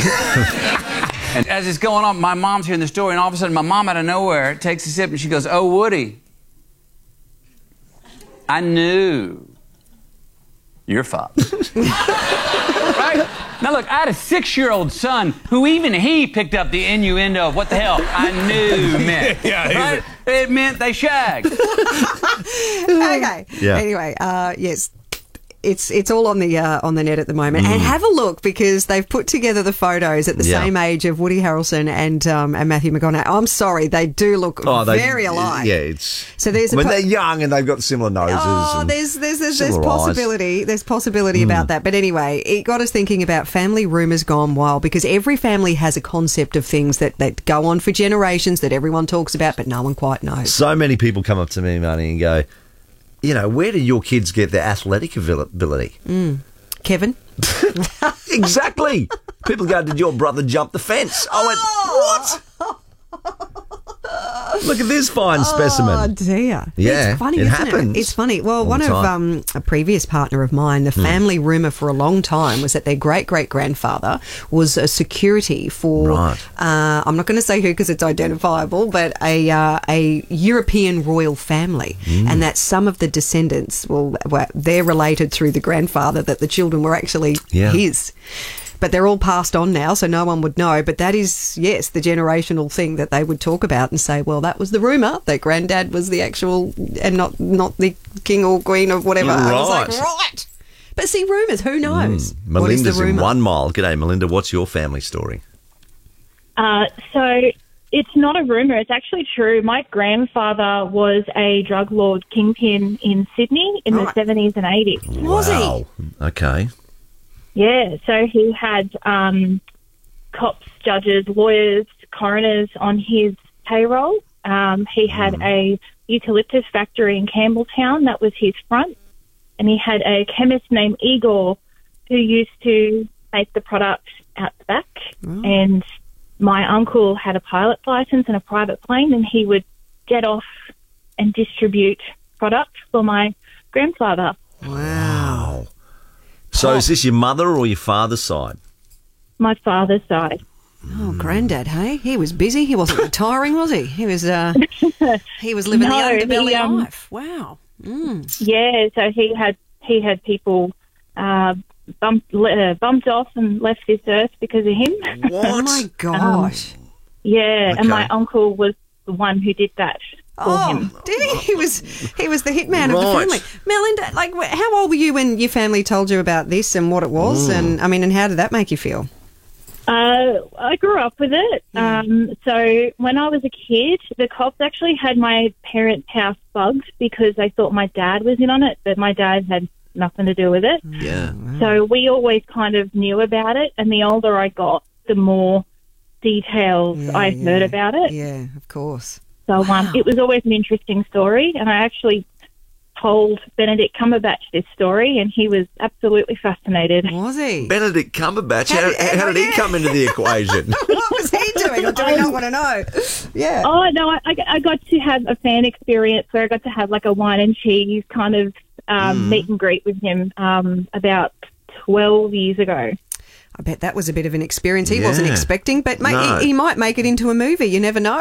And as it's going on, my mom's hearing the story, and all of a sudden my mom out of nowhere takes a sip and she goes, "Oh, Woody, I knew your father." Right? Now look, I had a 6-year-old son who even he picked up the innuendo of what the hell I knew meant. Right? It meant they shagged. Okay. Yeah. Anyway, yes. It's all on the net at the moment, and have a look because they've put together the photos at the same age of Woody Harrelson and Matthew McConaughey. I'm sorry, they do look very alike. Yeah, it's so there's they're young and they've got similar noses. Oh, there's possibility. There's possibility about that. But anyway, it got us thinking about family rumours gone wild because every family has a concept of things that go on for generations that everyone talks about, but no one quite knows. So many people come up to me, Marnie, and go, you know, where do your kids get their athletic ability? Kevin? Exactly. People go, did your brother jump the fence? I went, what? Look at this fine specimen. Oh, dear. Yeah, it's funny, it isn't happens it? It's funny. Well, all one the of a previous partner of mine, the family rumour for a long time was that their great-great-grandfather was a security for, I'm not going to say who because it's identifiable, but a European royal family, and that some of the descendants, they're related through the grandfather, that the children were actually his. But they're all passed on now, so no one would know. But that is, yes, the generational thing that they would talk about and say, well, that was the rumour, that granddad was the actual, and not the king or queen or whatever. Right. I was like, right. But see, rumours, who knows? Melinda's in 1 mile. G'day, Melinda. What's your family story? So it's not a rumour. It's actually true. My grandfather was a drug lord kingpin in Sydney in the 70s and 80s. Was he? Okay. Yeah, so he had cops, judges, lawyers, coroners on his payroll. He had a eucalyptus factory in Campbelltown. That was his front. And he had a chemist named Igor who used to make the product out the back. And my uncle had a pilot's license and a private plane, and he would get off and distribute product for my grandfather. Wow. So is this your mother or your father's side? My father's side. Oh, Grandad, hey? He was busy. He wasn't retiring, was he? He was living the underbelly life. Wow. Yeah, so he had people bumped off and left this earth because of him. What? Oh, my gosh. Yeah, Okay. and my uncle was the one who did that for him. Did he? He was the hitman of the family. Melinda, like, how old were you when your family told you about this and what it was? And how did that make you feel? I grew up with it. So when I was a kid, the cops actually had my parents' house bugged because they thought my dad was in on it, but my dad had nothing to do with it. Yeah. So we always kind of knew about it, and the older I got, the more details I heard about it. Yeah, of course. So it was always an interesting story, and I actually told Benedict Cumberbatch this story, and he was absolutely fascinated. Was he? Benedict Cumberbatch, how did he come into the equation? What was he doing? Or do I not want to know? Yeah. Oh, no, I got to have a fan experience where I got to have like a wine and cheese kind of meet and greet with him about 12 years ago. I bet that was a bit of an experience he wasn't expecting, but he might make it into a movie. You never know.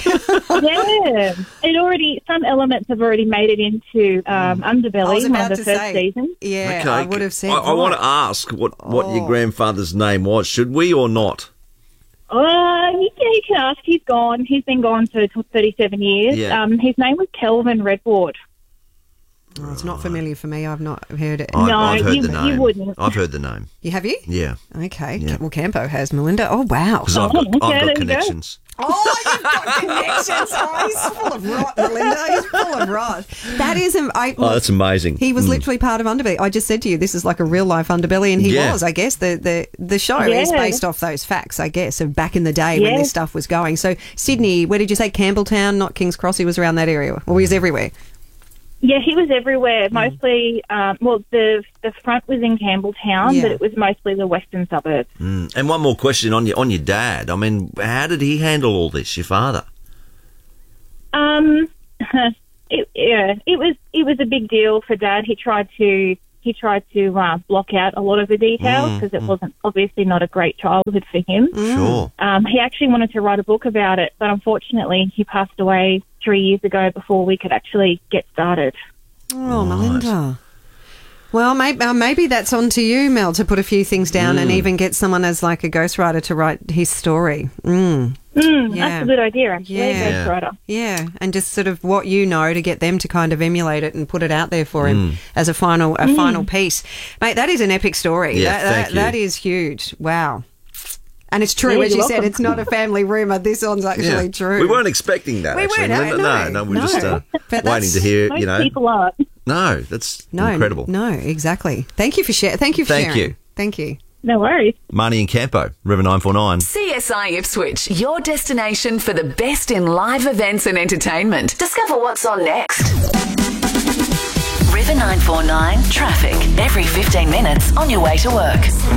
Yeah. Some elements have already made it into Underbelly, the first season. Yeah, Okay. I would have said. I want to ask what your grandfather's name was. Should we or not? Yeah, you can ask. He's gone. He's been gone for 37 years. Yeah. His name was Kelvin Redward. Oh, it's not familiar for me. I've not heard it. I've heard the name. You wouldn't. I've heard the name. Have you? Yeah. Okay. Yeah. Well, Campo has, Melinda. Oh, wow. Because I've got connections. Oh, you've got connections. Oh, he's full of rot, Melinda. He's full of rot. That is... that's amazing. He was literally part of Underbelly. I just said to you, this is like a real-life Underbelly, and he was, I guess. The show is based off those facts, I guess, of back in the day when this stuff was going. So, Sydney, where did you say? Campbelltown, not King's Cross? He was around that area. Or he was everywhere? Yeah, he was everywhere. Mostly, the front was in Campbelltown, but it was mostly the western suburbs. And one more question on your dad. I mean, how did he handle all this, your father? It was a big deal for Dad. He tried to he tried to block out a lot of the details because it wasn't obviously not a great childhood for him. Sure. He actually wanted to write a book about it, but unfortunately he passed away 3 years ago before we could actually get started. Oh, Melinda. Well, maybe that's on to you, Mel, to put a few things down and even get someone as like a ghostwriter to write his story. Yeah. That's a good idea, actually, ghostwriter. Yeah, and just sort of what you know to get them to kind of emulate it and put it out there for him as a final piece. Mate, that is an epic story. Yeah, thank you. That is huge. Wow. And it's true, as you said, it's not a family rumour. This one's actually true. We weren't expecting that, We actually. weren't, No, we're just But waiting to hear, Most people aren't. No, that's incredible. No, exactly. Thank you for sharing. Thank you for sharing. Thank you. No worries. Marnie and Campo, River 949. CSI Ipswich, your destination for the best in live events and entertainment. Discover what's on next. River 949 traffic every 15 minutes on your way to work.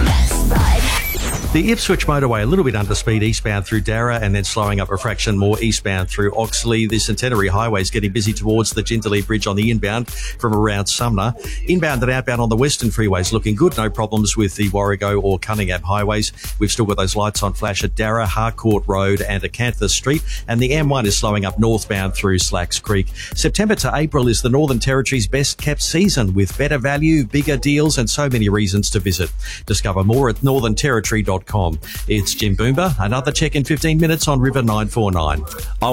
The Ipswich motorway a little bit under speed eastbound through Darra and then slowing up a fraction more eastbound through Oxley. The Centenary Highway is getting busy towards the Jindalee Bridge on the inbound from around Sumner. Inbound and outbound on the Western freeways looking good. No problems with the Warrego or Cunningham highways. We've still got those lights on flash at Darra, Harcourt Road and Acanthus Street. And the M1 is slowing up northbound through Slacks Creek. September to April is the Northern Territory's best kept season with better value, bigger deals and so many reasons to visit. Discover more at northernterritory.com. It's Jim Boomba. Another check in 15 minutes on River 949.